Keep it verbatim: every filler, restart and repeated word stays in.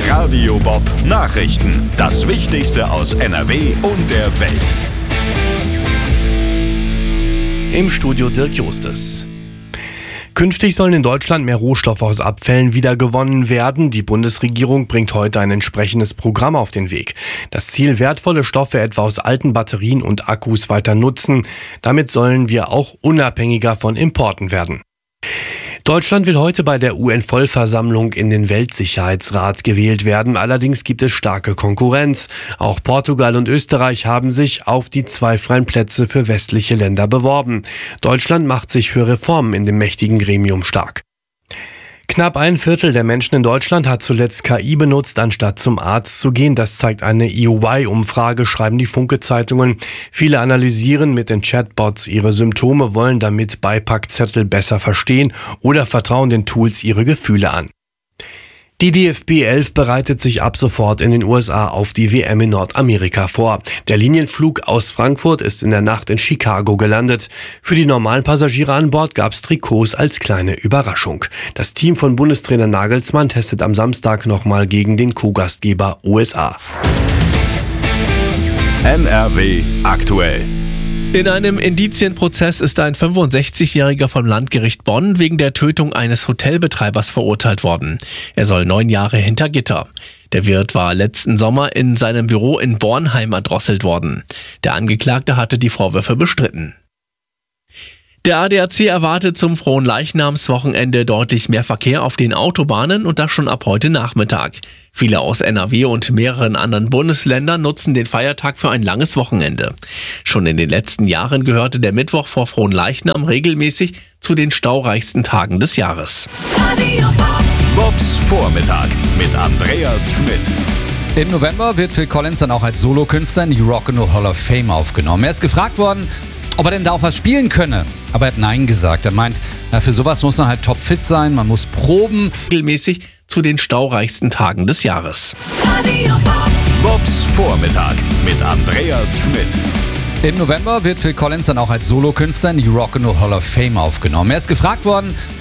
Radio Bob Nachrichten. Das Wichtigste aus N R W und der Welt. Im Studio Dirk Justes. Künftig sollen in Deutschland mehr Rohstoffe aus Abfällen wiedergewonnen werden. Die Bundesregierung bringt heute ein entsprechendes Programm auf den Weg. Das Ziel: wertvolle Stoffe etwa aus alten Batterien und Akkus weiter nutzen. Damit sollen wir auch unabhängiger von Importen werden. Deutschland will heute bei der U N-Vollversammlung in den Weltsicherheitsrat gewählt werden. Allerdings gibt es starke Konkurrenz. Auch Portugal und Österreich haben sich auf die zwei freien Plätze für westliche Länder beworben. Deutschland macht sich für Reformen in dem mächtigen Gremium stark. Knapp ein Viertel der Menschen in Deutschland hat zuletzt K I benutzt, anstatt zum Arzt zu gehen. Das zeigt eine E Y-Umfrage, schreiben die Funke-Zeitungen. Viele analysieren mit den Chatbots ihre Symptome, wollen damit Beipackzettel besser verstehen oder vertrauen den Tools ihre Gefühle an. Die D F B elf bereitet sich ab sofort in den U S A auf die W M in Nordamerika vor. Der Linienflug aus Frankfurt ist in der Nacht in Chicago gelandet. Für die normalen Passagiere an Bord gab es Trikots als kleine Überraschung. Das Team von Bundestrainer Nagelsmann testet am Samstag nochmal gegen den Co-Gastgeber U S A. N R W aktuell. In einem Indizienprozess ist ein fünfundsechzigjähriger vom Landgericht Bonn wegen der Tötung eines Hotelbetreibers verurteilt worden. Er soll neun Jahre hinter Gitter. Der Wirt war letzten Sommer in seinem Büro in Bornheim erdrosselt worden. Der Angeklagte hatte die Vorwürfe bestritten. Der A D A C erwartet zum Fronleichnamswochenende deutlich mehr Verkehr auf den Autobahnen und das schon ab heute Nachmittag. Viele aus N R W und mehreren anderen Bundesländern nutzen den Feiertag für ein langes Wochenende. Schon in den letzten Jahren gehörte der Mittwoch vor Fronleichnam regelmäßig zu den staureichsten Tagen des Jahres. Bobs Vormittag mit Andreas Schmidt. Im November wird Phil Collins dann auch als Solokünstler in die Rock'n'Roll Hall of Fame aufgenommen. Er ist gefragt worden, ob er denn da auch was spielen könne. Aber er hat Nein gesagt. Er meint, na, für sowas muss man halt topfit sein, man muss proben. Regelmäßig zu den staureichsten Tagen des Jahres. Bobs Vormittag mit Andreas Schmidt. Im November wird Phil Collins dann auch als Solokünstler in die Rock'n'Roll Hall of Fame aufgenommen. Er ist gefragt worden,